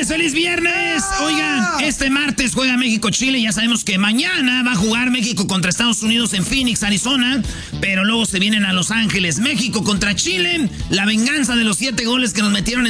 viernes! ¡Feliz viernes! Oigan, este martes juega México-Chile. Ya sabemos que mañana va a jugar México contra Estados Unidos en Phoenix, Arizona. Pero luego se vienen a Los Ángeles. México contra Chile. La venganza de los 7 goles que nos metieron en